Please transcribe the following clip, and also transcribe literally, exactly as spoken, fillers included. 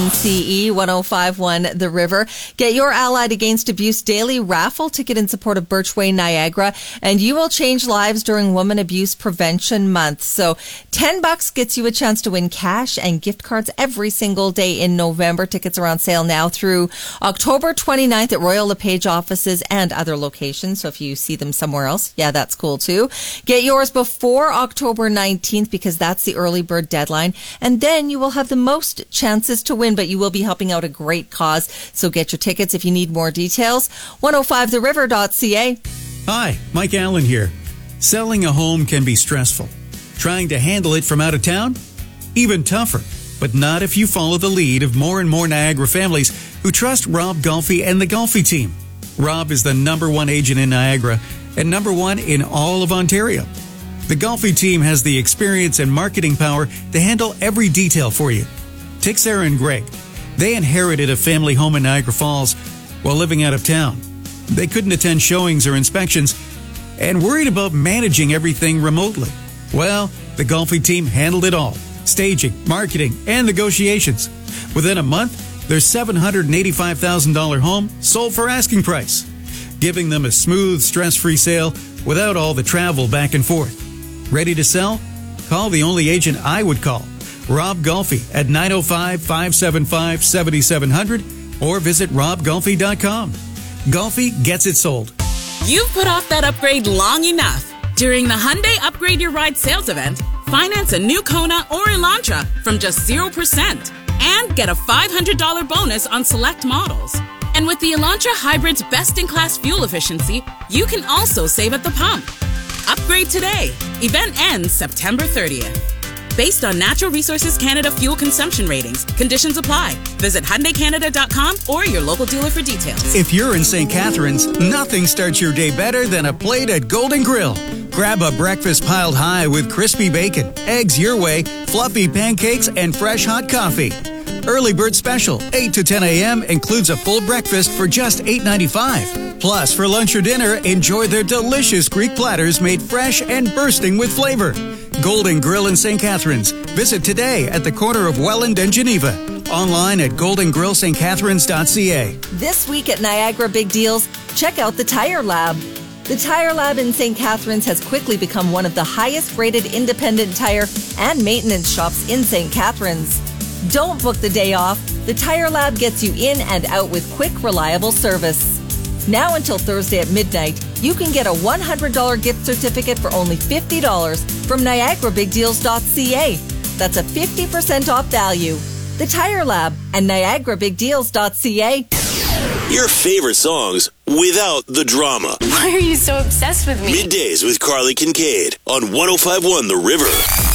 C E one oh five point one The River. Get your Allied Against Abuse daily raffle ticket in support of Birchway Niagara, and you will change lives during Women Abuse Prevention Month. So ten bucks gets you a chance to win cash and gift cards every single day in November. Tickets are on sale now through October twenty-ninth at Royal LePage offices and other locations. So if you see them somewhere else, yeah, that's cool too. Get yours before October nineteenth because that's the early bird deadline, and then you will have the most chances to win, but you will be helping out a great cause. So get your tickets if you need more details. one oh five the river dot c a. Hi, Mike Allen here. Selling a home can be stressful. Trying to handle it from out of town? Even tougher. But not if you follow the lead of more and more Niagara families who trust Rob Golfi and the Golfi team. Rob is the number one agent in Niagara and number one in all of Ontario. The Golfi team has the experience and marketing power to handle every detail for you. Take Sarah and Greg. They inherited a family home in Niagara Falls while living out of town. They couldn't attend showings or inspections and worried about managing everything remotely. Well, the Golfi team handled it all. Staging, marketing, and negotiations. Within a month, their seven hundred eighty-five thousand dollars home sold for asking price, giving them a smooth, stress-free sale without all the travel back and forth. Ready to sell? Call the only agent I would call, Rob Golfi, at nine oh five, five seven five, seven seven zero zero or visit rob golfi dot com. Golfi gets it sold. You've put off that upgrade long enough. During the Hyundai Upgrade Your Ride sales event, finance a new Kona or Elantra from just zero percent and get a five hundred dollars bonus on select models. And with the Elantra Hybrid's best-in-class fuel efficiency, you can also save at the pump. Upgrade today. Event ends September thirtieth. Based on Natural Resources Canada fuel consumption ratings. Conditions apply. Visit Hyundai Canada dot com or your local dealer for details. If you're in Saint Catharines, nothing starts your day better than a plate at Golden Grill. Grab a breakfast piled high with crispy bacon, eggs your way, fluffy pancakes, and fresh hot coffee. Early bird special, eight to ten a.m. includes a full breakfast for just eight ninety-five. Plus, for lunch or dinner, enjoy their delicious Greek platters made fresh and bursting with flavor. Golden Grill in Saint Catharines. Visit today at the corner of Welland and Geneva. Online at golden grill st catharines dot c a. This week at Niagara Big Deals, check out the Tire Lab. The Tire Lab in Saint Catharines has quickly become one of the highest rated independent tire and maintenance shops in Saint Catharines. Don't book the day off. The Tire Lab gets you in and out with quick, reliable service. Now until Thursday at midnight, you can get a one hundred dollars gift certificate for only fifty dollars from niagara big deals dot c a. That's a fifty percent off value. The Tire Lab and niagara big deals dot c a. Your favorite songs without the drama. Why are you so obsessed with me? Middays with Carly Kincaid on one oh five point one The River.